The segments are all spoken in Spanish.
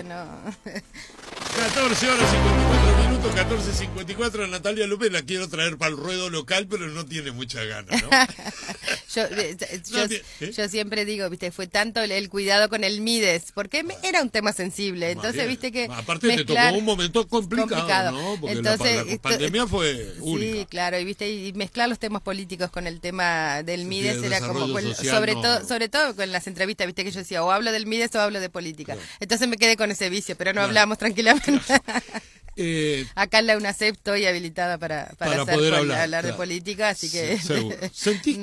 no. 14 horas 54 minutos, 14:54. Natalia López la quiero traer para el ruedo local, pero no tiene mucha gana, ¿no? Yo siempre digo, viste, fue tanto el cuidado con el Mides, porque era un tema sensible, entonces viste que aparte te tocó un momento complicado, ¿no? Porque entonces, la pandemia fue única. Sí, claro, y viste, y mezclar los temas políticos con el tema del Mides era como, sobre todo con las entrevistas, viste, que yo decía, o hablo del Mides o hablo de política. Claro. Entonces me quedé con ese vicio, pero no hablamos tranquilamente. Claro. Acá en la UNACEP estoy habilitada para poder hablar de política, así que... Seguro. ¿Sentís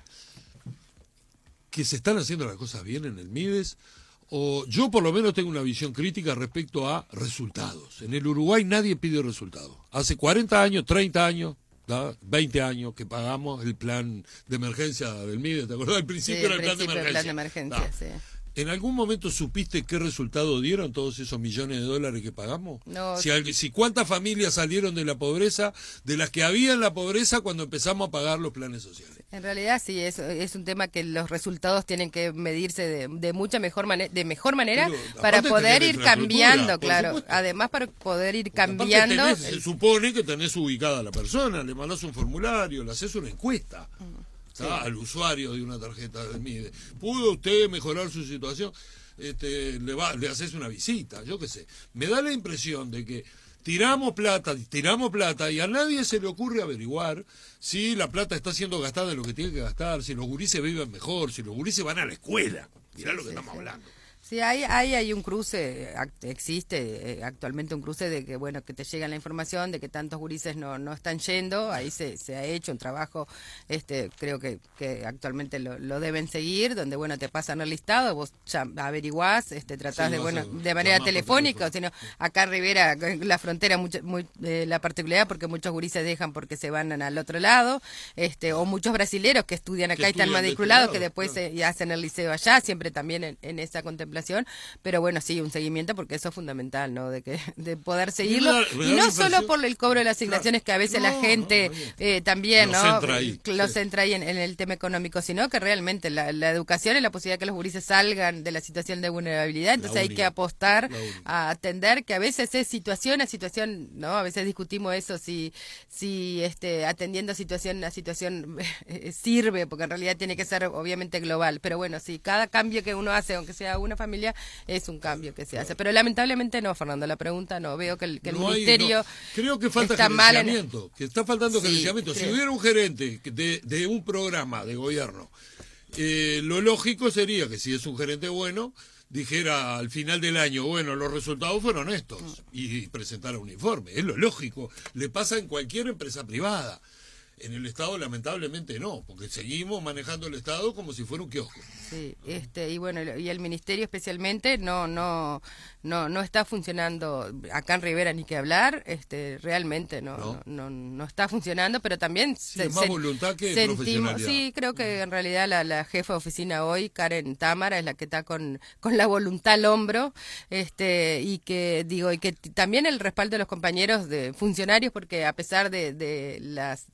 que se están haciendo las cosas bien en el Mides? O yo por lo menos tengo una visión crítica respecto a resultados. En el Uruguay nadie pide resultados. Hace 40 años, 30 años, 20 años que pagamos el plan de emergencia del Mides. ¿Te acordás? Al principio era el plan de emergencia. Sí. ¿En algún momento supiste qué resultado dieron todos esos millones de dólares que pagamos? No. Si cuántas familias salieron de la pobreza, de las que había en la pobreza cuando empezamos a pagar los planes sociales. En realidad sí, es un tema que los resultados tienen que medirse de mucha mejor manera para poder ir cambiando, claro. Supuesto. Además para poder ir cambiando. Se supone que tenés ubicada a la persona, le mandás un formulario, le haces una encuesta. Sí. Al usuario de una tarjeta del Mides. ¿Pudo usted mejorar su situación? Le haces una visita, yo qué sé. Me da la impresión de que tiramos plata y a nadie se le ocurre averiguar si la plata está siendo gastada en lo que tiene que gastar, si los gurises viven mejor, si los gurises van a la escuela. Mirá lo que estamos hablando. Sí, hay un cruce, existe actualmente un cruce de que, bueno, que te llega la información de que tantos gurises no están yendo, ahí se ha hecho un trabajo, creo que actualmente lo deben seguir, donde, bueno, te pasan el listado, vos ya averiguás, tratás de manera telefónica, sino acá en Rivera, la frontera, la particularidad, porque muchos gurises dejan porque se van al otro lado, o muchos brasileros que estudian acá y están matriculados, que después hacen el liceo allá, siempre también en esa contemplación. Pero bueno, sí, un seguimiento porque eso es fundamental, ¿no? De poder seguirlo, y no solo por el cobro de las asignaciones, que a veces la gente también, ¿no? Lo centra ahí en el tema económico, sino que realmente la educación es la posibilidad de que los gurises salgan de la situación de vulnerabilidad, entonces hay que apostar a atender que a veces es situación a situación, ¿no? A veces discutimos eso, si atendiendo a situación sirve, porque en realidad tiene que ser obviamente global, pero bueno, sí, cada cambio que uno hace, aunque sea una familia, es un cambio que se hace. Pero lamentablemente no, Fernando, la pregunta no. Veo que el ministerio creo que falta gerenciamiento, que está faltando gerenciamiento. Si hubiera un gerente de un programa de gobierno, lo lógico sería que si es un gerente bueno, dijera al final del año, bueno, los resultados fueron estos, y presentara un informe. Es lo lógico. Le pasa en cualquier empresa privada. En el Estado lamentablemente no, porque seguimos manejando el Estado como si fuera un kiosco. Sí, y bueno, y el ministerio especialmente no está funcionando acá en Rivera, ni que hablar, realmente no está funcionando, pero también más voluntad que profesionalidad. Sí, creo que en realidad la jefa de oficina hoy, Karen Támara, es la que está con la voluntad al hombro, y que también el respaldo de los compañeros de funcionarios, porque a pesar de las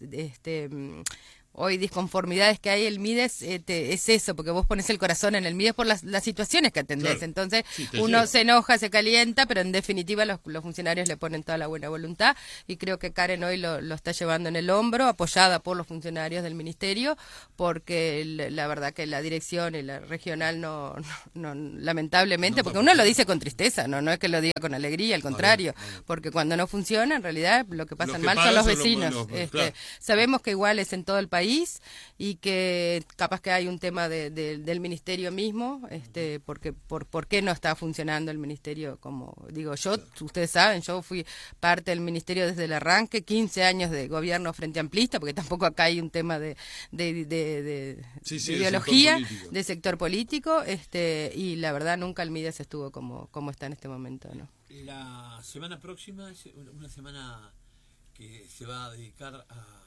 hoy disconformidades que hay, el Mides es eso, porque vos pones el corazón en el Mides por las situaciones que atendés, claro. Entonces uno se enoja, se calienta, pero en definitiva los funcionarios le ponen toda la buena voluntad, y creo que Karen hoy lo está llevando en el hombro, apoyada por los funcionarios del ministerio, porque la verdad que la dirección y la regional no lamentablemente, porque uno lo dice con tristeza, no es que lo diga con alegría, al contrario, porque cuando no funciona, en realidad lo que pasan mal son los vecinos. Claro. Sabemos que igual es en todo el país, y que capaz que hay un tema del ministerio mismo, porque por qué no está funcionando el ministerio, como digo yo, ustedes saben, yo fui parte del ministerio desde el arranque, 15 años de gobierno frente amplista, porque tampoco acá hay un tema de ideología, de sector político, y la verdad nunca el Mides estuvo como está en este momento, ¿no? La semana próxima es una semana que se va a dedicar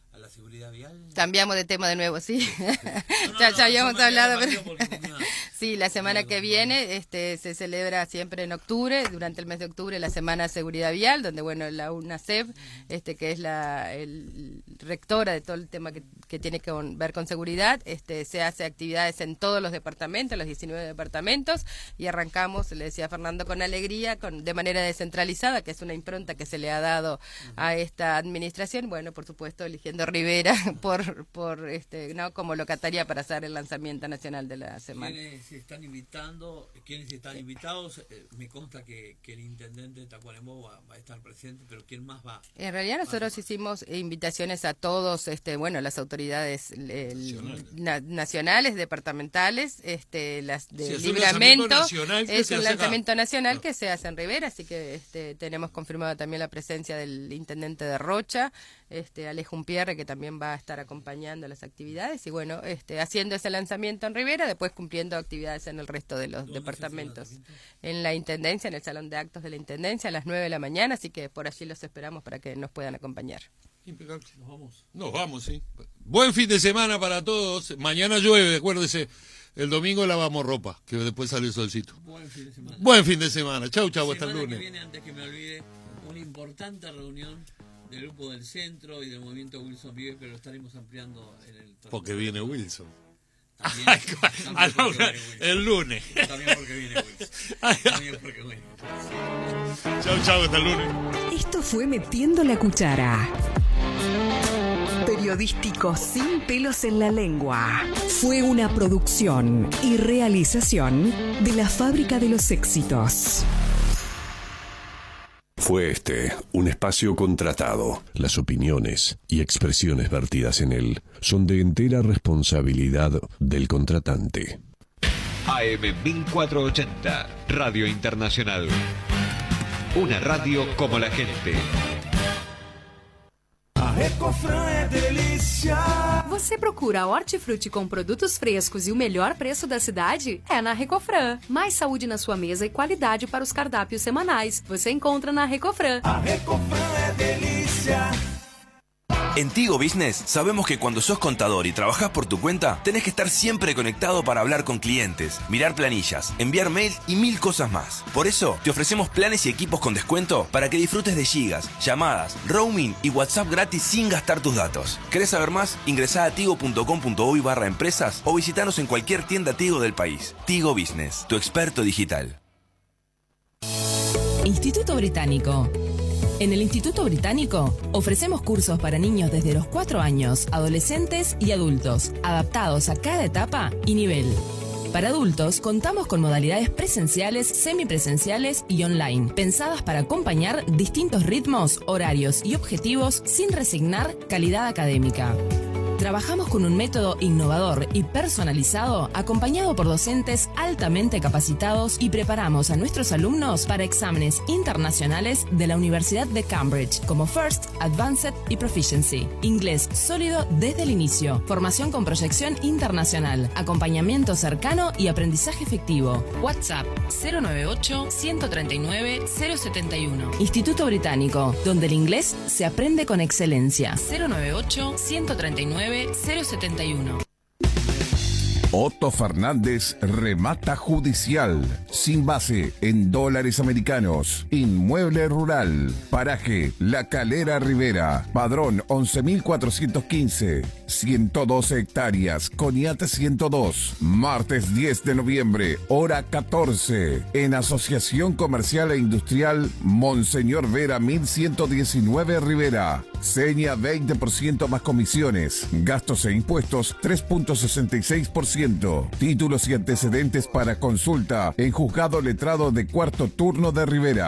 a la seguridad vial. Cambiamos de tema de nuevo, sí. No, ya habíamos hablado. Sí, la semana que viene se celebra siempre en octubre, durante el mes de octubre, la Semana de Seguridad Vial, donde bueno la UNACEF, que es el rectora de todo el tema que tiene que ver con seguridad, se hace actividades en todos los departamentos, los 19 departamentos, y arrancamos, le decía Fernando, con alegría, de manera descentralizada, que es una impronta que se le ha dado a esta administración, bueno, por supuesto, eligiendo Rivera no como locataria para hacer el lanzamiento nacional de la semana. ¿Quiénes están invitados? Me consta que el intendente de Tacuarembó va a estar presente, pero ¿quién más va? En realidad nosotros hicimos invitaciones a todos, las autoridades nacionales, departamentales, las de Libramento, es un lanzamiento nacional que se hace en Rivera, así que tenemos confirmado también la presencia del intendente de Rocha, Alejo Umpierre, que también va a estar acompañando las actividades, y bueno, haciendo ese lanzamiento en Rivera, después cumpliendo actividades en el resto de los departamentos. En la Intendencia, en el Salón de Actos de la Intendencia, a las 9 de la mañana, así que por allí los esperamos para que nos puedan acompañar. Impecable. Nos vamos, sí. Buen fin de semana para todos. Mañana llueve, acuérdese. El domingo lavamos ropa, que después sale el solcito. Buen fin de semana. Chau, hasta el lunes. Que viene, antes que me olvide, una importante reunión del Grupo del Centro y del Movimiento Wilson Vive, pero lo estaremos ampliando en el... Porque viene Wilson. También el lunes. También porque viene Wilson. Chau, hasta el lunes. Esto fue Metiendo la Cuchara. Periodístico sin pelos en la lengua. Fue una producción y realización de la Fábrica de los Éxitos. Fue un espacio contratado. Las opiniones y expresiones vertidas en él son de entera responsabilidad del contratante. AM 1480, Radio Internacional. Una radio como la gente. A Recofran é delícia. Você procura hortifruti com produtos frescos e o melhor preço da cidade? É na Recofran. Mais saúde na sua mesa e qualidade para os cardápios semanais. Você encontra na Recofran. A Recofran é delícia. En Tigo Business sabemos que cuando sos contador y trabajás por tu cuenta, tenés que estar siempre conectado para hablar con clientes, mirar planillas, enviar mails y 1000 cosas más. Por eso, te ofrecemos planes y equipos con descuento para que disfrutes de gigas, llamadas, roaming y WhatsApp gratis sin gastar tus datos. ¿Querés saber más? Ingresá a tigo.com.uy/empresas o visitanos en cualquier tienda Tigo del país. Tigo Business, tu experto digital. Instituto Británico. En el Instituto Británico ofrecemos cursos para niños desde los 4 años, adolescentes y adultos, adaptados a cada etapa y nivel. Para adultos contamos con modalidades presenciales, semipresenciales y online, pensadas para acompañar distintos ritmos, horarios y objetivos sin resignar calidad académica. Trabajamos con un método innovador y personalizado, acompañado por docentes altamente capacitados, y preparamos a nuestros alumnos para exámenes internacionales de la Universidad de Cambridge, como First, Advanced y Proficiency. Inglés sólido desde el inicio, formación con proyección internacional, acompañamiento cercano y aprendizaje efectivo. WhatsApp 098-139-071. Instituto Británico, donde el inglés se aprende con excelencia. 098-139-071. Otto Fernández Remata Judicial, sin base, en dólares americanos. Inmueble rural, paraje La Calera Rivera, padrón 11.415, 112 hectáreas, Coniate 102. Martes 10 de noviembre, hora 14, en Asociación Comercial e Industrial Monseñor Vera 1119 Rivera. Seña 20% más comisiones, gastos e impuestos 3.66%. Títulos y antecedentes para consulta en Juzgado Letrado de Cuarto Turno de Rivera.